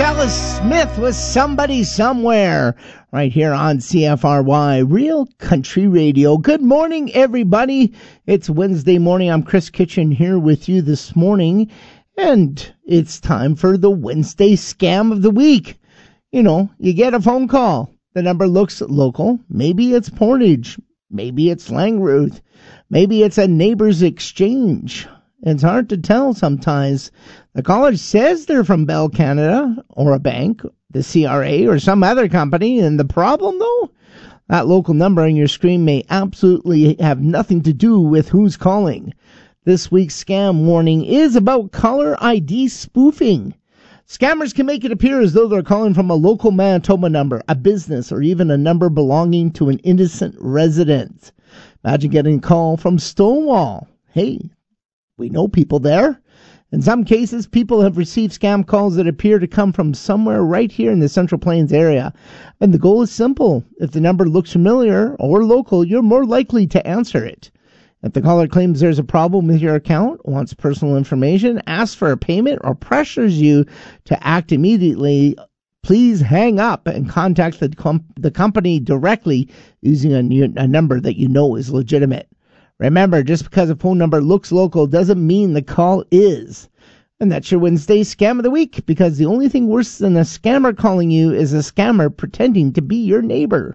Dallas Smith with Somebody Somewhere right here on CFRY Real Country Radio. Good morning, everybody. It's Wednesday morning. I'm Chris Kitchen here with you this morning, and it's time for the Wednesday Scam of the Week. You know, you get a phone call. The number looks local. Maybe it's Portage. Maybe it's Langreuth. Maybe it's a neighbor's exchange. It's hard to tell sometimes. The caller says they're from Bell Canada or a bank, the CRA, or some other company. And the problem, though, that local number on your screen may absolutely have nothing to do with who's calling. This week's scam warning is about caller ID spoofing. Scammers can make it appear as though they're calling from a local Manitoba number, a business, or even a number belonging to an innocent resident. Imagine getting a call from Stonewall. Hey, we know people there. In some cases, people have received scam calls that appear to come from somewhere right here in the Central Plains area. And the goal is simple. If the number looks familiar or local, you're more likely to answer it. If the caller claims there's a problem with your account, wants personal information, asks for a payment, or pressures you to act immediately, please hang up and contact the company directly using a number that you know is legitimate. Remember, just because a phone number looks local doesn't mean the call is. And that's your Wednesday Scam of the Week, because the only thing worse than a scammer calling you is a scammer pretending to be your neighbor.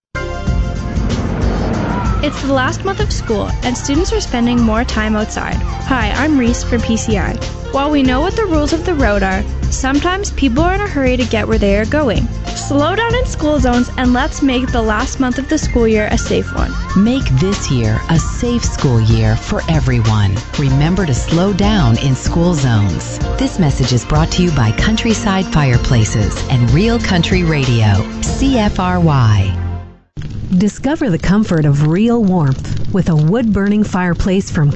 It's the last month of school, and students are spending more time outside. Hi, I'm Reese from PCI. While we know what the rules of the road are, sometimes people are in a hurry to get where they are going. Slow down in school zones, and let's make the last month of the school year a safe one. Make this year a safe school year for everyone. Remember to slow down in school zones. This message is brought to you by Countryside Fireplaces and Real Country Radio, CFRY. Discover the comfort of real warmth with a wood-burning fireplace from